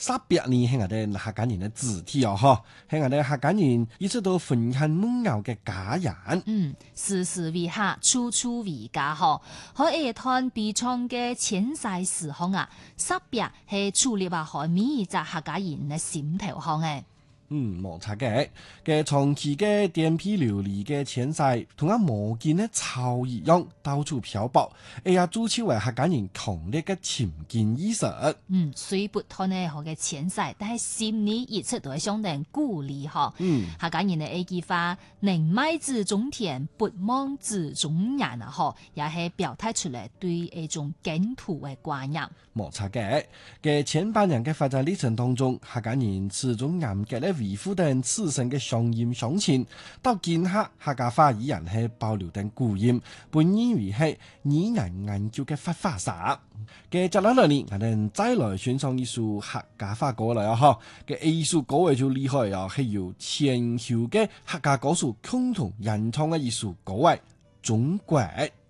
300年係我哋客家人嘅字體哦，嗬，係我哋客家人一直都分享門咬嘅家人。 時時為客，處處為家嗬。可以談悲愴嘅前世時空啊，300係處理話海每一隻客家人嘅心頭項嘅。 冇錯嘅長期嘅顛沛流離嘅前世，同阿無盡嘅草一樣，到處漂泊，也造就為客家人強烈嘅親近意識。 雖不談呢好嘅前世，但係心裏一直都係相當鼓勵嗬。客家人嘅一句話，寧埋子種田，不忘子種人啊！嗬，也係表態出嚟對一種敬土嘅觀念。 冇錯嘅千百年嘅發展歷程當中，客家人始終嚴格咧維護定自身嘅鄉音鄉情，到今刻客家話依然係保留定古音，本認為係語言研究嘅發發沙。嘅接落嚟呢，我哋再來選上一首客家話歌嚟啊！嗬，嘅藝術歌位就厲害啊，係由前後嘅客家歌手共同演唱嘅一首歌位《中國》。